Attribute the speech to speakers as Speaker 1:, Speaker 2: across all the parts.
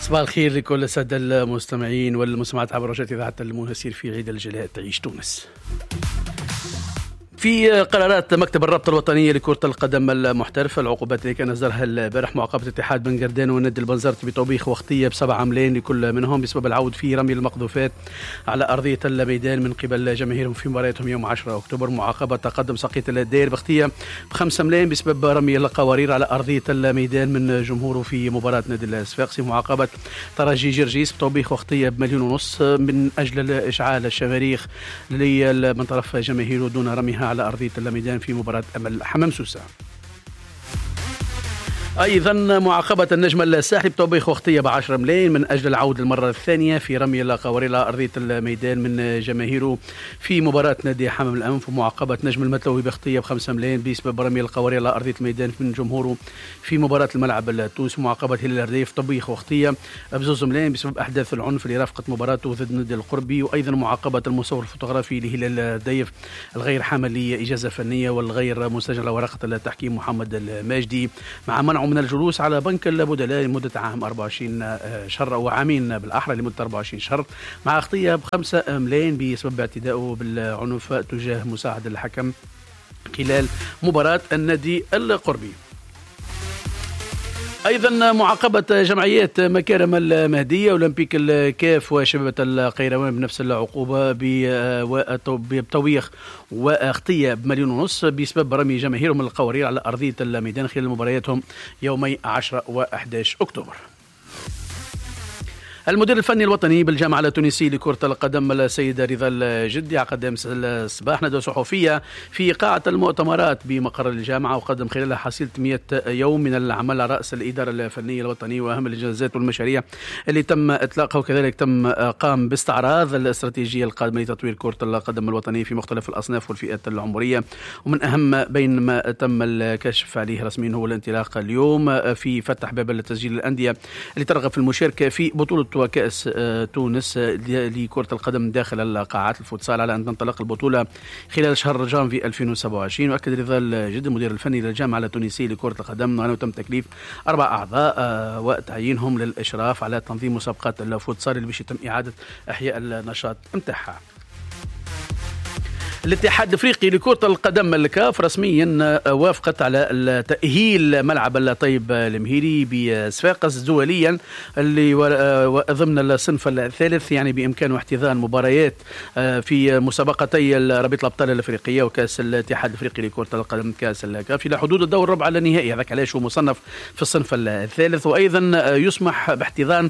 Speaker 1: صباح الخير لكل السادة المستمعين والمستمعات عبر رشاة إذاعة المنسير في عيد الجلاء تعيش تونس. في قرارات مكتب الرابطة الوطنية لكرة القدم المحترفة، العقوبات اللي كان أصدرها البارح معاقبة اتحاد بن قردان والنادي البنزرتي بتوبيخ وقتية ب7 عاملين لكل منهم بسبب العود في رمي المقذوفات على أرضية الميدان من قبل جماهيرهم في مبارياتهم يوم 10 أكتوبر. معاقبة تقدم سقية الدير بختية ب5 ملايين بسبب رمي القوارير على أرضية الميدان من جمهوره في مباراة نادي الصفاقسي. معاقبة ترجي جرجيس بتوبيخ وقتية ب1.5 مليون من أجل إشعال الشماريخ من طرف جماهيره دون رميها على أرضية الميدان في مباراة أمل حمام سوسة. أيضا معاقبة النجم الساحلي بتوبيخ وقتية ب10 ملايين من أجل العودة المرة الثانية في رمي القوارير على أرضية الميدان من جماهيره في مباراة نادي حمام الأنف. ومعاقبة نجم المتلوي بختية ب5 ملايين بسبب رمي القوارير على أرضية الميدان من جمهوره في مباراة الملعب التونسي. معاقبة هلال الرديف توبيخ وقتية ب2 ملايين بسبب أحداث العنف اللي رافقت مباراته ضد نادي القربي. وأيضا معاقبة المصور الفوتوغرافي لهلال الرديف الغير حامل لإجازة فنية والغير مسجل على ورقة التحكيم محمد الماجدي مع منعه من الجلوس على بنك البدلاء لمدة عام 24 شهر أو عامين بالأحرى لمدة 24 شهر مع أخطية ب5 ملايين بسبب اعتدائه بالعنف تجاه مساعد الحكم خلال مباراة النادي القربي. أيضا معاقبة جمعيات مكارم المهدية أولمبيك الكاف وشبابة القيروان بنفس العقوبة بتوبيخ واخطية ب1.5 مليون بسبب رمي جماهيرهم القوارير على أرضية الميدان خلال مبارياتهم يومي 10 و11 أكتوبر. المدير الفني الوطني بالجامعة التونسية لكرة القدم السيد رضا الجدي عقد أمس الصباح ندوة صحفية في قاعة المؤتمرات بمقر الجامعة وقدم خلالها حصيلة 100 يوم من العمل على رأس الإدارة الفنية الوطنية وأهم الإنجازات والمشاريع اللي تم إطلاقها. وكذلك قام باستعراض الاستراتيجية القادمة لتطوير كرة القدم الوطنية في مختلف الأصناف والفئات العمرية. ومن أهم بين ما تم الكشف عليه رسميا هو الانطلاق اليوم في فتح باب التسجيل الأندية اللي ترغب في المشاركة في بطولة وكأس تونس لكرة القدم داخل القاعات الفوتسال على أن تنطلق البطولة خلال شهر جانفي 2027. وأكد رضا الجدي المدير الفني للجامعة التونسية لكرة القدم أنه تم تكليف 4 أعضاء وتعيينهم للإشراف على تنظيم مسابقات الفوتسال اللي باش يتم إعادة إحياء النشاط متاعها. الاتحاد الافريقي لكرة القدم الكاف رسميا وافقت على تأهيل ملعب الطيب المهيري بصفاقس دوليا اللي ضمن الصنف الثالث، يعني بإمكانه احتضان مباريات في مسابقتي رابطة الأبطال الأفريقية وكأس الاتحاد الافريقي لكرة القدم كأس الكاف إلى حدود الدور الربع النهائي. هذاك علاش هو مصنف في الصنف الثالث. وأيضا يسمح باحتضان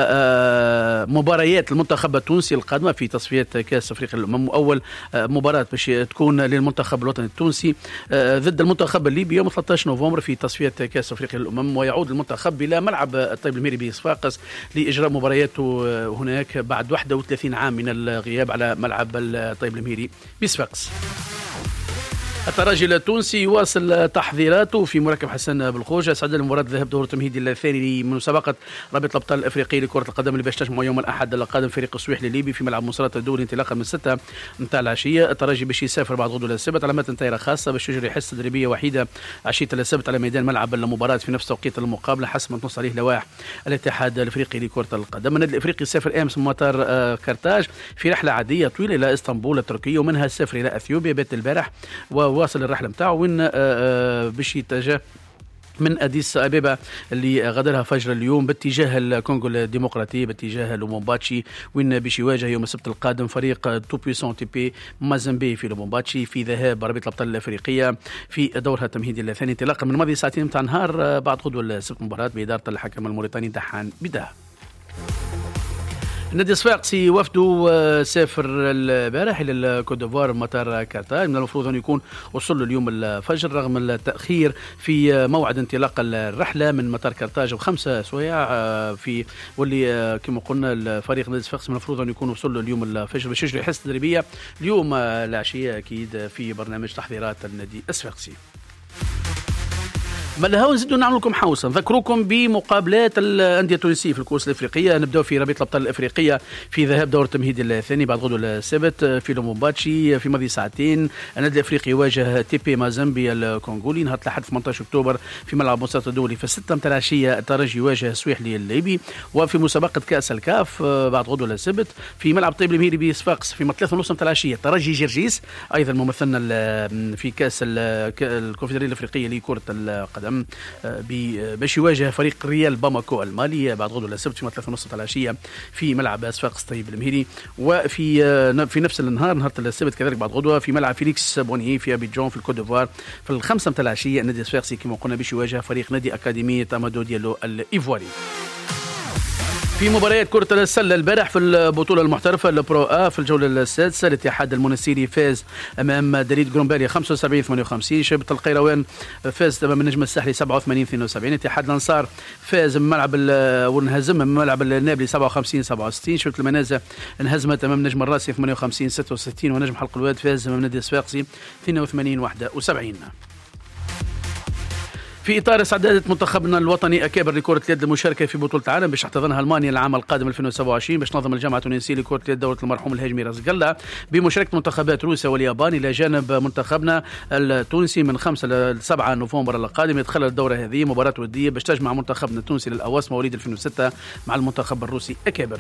Speaker 1: مباريات المنتخب التونسي القادمة في تصفيات كأس أفريقيا للأمم، وأول مباراة باش تكون للمنتخب الوطني التونسي ضد المنتخب الليبي يوم 13 نوفمبر في تصفيات كأس أفريقيا للأمم. ويعود المنتخب إلى ملعب الطيب المهيري بصفاقس لإجراء مبارياته هناك بعد 31 عام من الغياب على ملعب الطيب المهيري بصفاقس. الترجي التونسي يواصل تحضيراته في مركب حسن بالخوجة استعدادا لمباراة ذهاب دور التمهيدي الثاني لمسابقة رابطة الأبطال الأفريقية لكرة القدم اللي باش تجمع يوم الأحد القادم فريق السويحلي الليبي في ملعب مصارعة الدوري انطلاقا من 6 متاع العشية. الترجي باش يسافر بعد غدوة السبت على متن طائرة خاصة باش يجري حصة تدريبية وحيدة عشية السبت على ميدان ملعب المباراة في نفس توقيت المقابلة حسب ما تنص عليه لوائح الاتحاد الأفريقي لكرة القدم. النادي الأفريقي سافر أمس من مطار كرتاج في رحلة عادية طويلة إلى اسطنبول التركية ومنها السفر إلى أثيوبيا بات البارح وواصل الرحلة متاعه وين باش يتجه من أديس أبيبا اللي غادرها فجر اليوم باتجاه الكونغو الديمقراطية باتجاه لومومباتشي وين باش يواجه يوم السبت القادم فريق تو بيسون تي بي مازامبي في لومومباتشي في ذهاب رابطة الأبطال الأفريقية في دورها التمهيدي الثاني انطلاقا من ماضي ساعتين متاع نهار بعد غدوة السبت مباراة بإدارة الحكم الموريتاني دحان بداه. النادي الصفاقسي وفده سافر البارح الى الكوت ديفوار مطار كارتاج. من المفروض ان يكون وصل له اليوم الفجر رغم التاخير في موعد انطلاق الرحله من مطار كارتاج ب5 سوايع في واللي كما قلنا الفريق النادي الصفاقسي من المفروض ان يكون وصل له اليوم الفجر باش يجري حصه تدريبيه اليوم العشيه اكيد في برنامج تحضيرات النادي الصفاقسي. ما لهو نزيدوا نعمل لكم حوسه، نذكروكم بمقابلات الانديه التونسيه في الكؤوس الافريقيه. نبداو في رابطه الابطال الافريقيه في ذهاب دور التمهيدي الثاني بعد غدوه السبت في لومومباتشي في ماضي ساعتين. النادي الافريقي يواجه تي بي مازامبي الكونغولي نهار الاحد 18 اكتوبر في ملعب مصطفى الدولي. في 6 متاع العشيه الترجي يواجه السويحلي الليبي. وفي مسابقه كاس الكاف بعد غدوه السبت في ملعب طيب المهيري بصفاقس في 3:30 متاع العشيه ترجي جرجيس ايضا ممثلنا في كاس الكونفدراليه الافريقيه لكره القدم باش يواجه فريق ريال باماكو المالي بعد غدوه السبت في 3:30 العشيه في ملعب صفاقس طيب المهيري. وفي نفس النهار نهار السبت كذلك بعد غدوه في ملعب فيليكس بوني في ابيجان في الكوت ديفوار في 5 متاع العشيه النادي الصفاقسي كما قلنا باش يواجه فريق نادي اكاديميه امادو ديالو الايفواري. في مباريات كرة السلة البارح في البطولة المحترفة البرو A في الجولة السادسة الاتحاد المنستيري فاز أمام دليد جرومباليا 75-58. شبط القيروان فاز أمام النجم الساحلي 87-72. اتحاد الأنصار فاز من ملعب وانهزم من ملعب النابلي 57-67. شبط المنازة انهزمت أمام نجم الراسي 58-66. ونجم حلق الواد فاز أمام نادي الصفاقسي 82-71. في إطار استعدادات منتخبنا الوطني أكابر لكرة اليد المشاركة في بطولة العالم باش تحتضنها ألمانيا العام القادم 2027 باش تنظم الجامعة التونسية لكرة اليد دورة المرحوم الهاجمي راس قلة بمشاركة منتخبات روسيا واليابان إلى جانب منتخبنا التونسي من 5 ل 7 نوفمبر القادم. يتخلل الدورة هذه مباراة ودية باش تجمع منتخبنا التونسي للأواس مواليد 2006 مع المنتخب الروسي أكابر.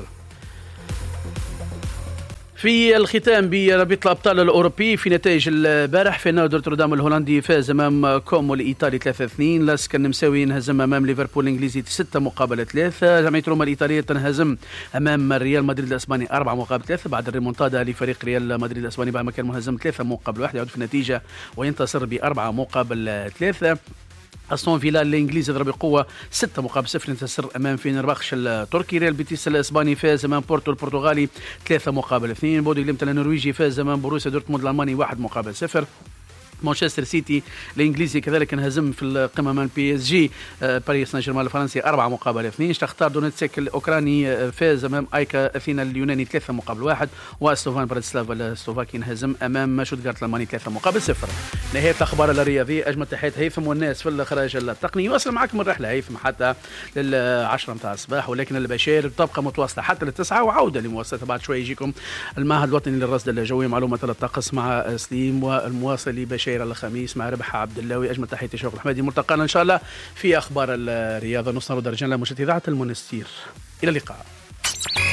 Speaker 1: في الختام برابطة الأبطال الأوروبي في نتائج البارح في نادي روتردام الهولندي فاز أمام كومو الإيطالي 3-2. لاسك النمساوي انهزم أمام ليفربول الإنجليزي 6-3. جمعية روما الإيطالية تنهزم أمام ريال مدريد الإسباني 4-3 بعد الريمونتادا لفريق ريال مدريد الإسباني بعد ما كان مهزم 3-1 يعود في النتيجة وينتصر ب4-3. أستون فيلا الإنجليزي ضرب بقوة 6-0 ينتصر أمام فينرباخش التركي. ريال بيتيس الإسباني فاز أمام بورتو البرتغالي 3-2. بودي جليمت النرويجي فاز أمام بروسيا دورتموند الألماني 1-0. مانشستر سيتي الانجليزي كذلك انهزم في القمه من بي اس جي باريس سان جيرمان الفرنسي 4-2. شختار دونيتسك الاوكراني فاز امام ايكا اثينا اليوناني 3-1. وستوفان براتسلاف السلوفاكي انهزم امام شوتغارت الالماني 3-0. نهايه الاخبار الرياضيه. اجمل تحيات هيثم والناس في الاخراج التقني. واصل معكم الرحله هيثم حتى لل10 متاع الصباح ولكن البشائر تبقى متواصله حتى ل9 وعوده لمواصلتها بعد شوي. يجيكم المعهد الوطني للرصد الجوي معلومات الطقس مع سليم والمواصل لبشير الخميس مع ربح عبد الله. واجمل تحياتي شوق الحمادي. ملتقانا ان شاء الله في اخبار الرياضه. نص نرد رجال مشاهدي اذاعه المنستير. الى اللقاء.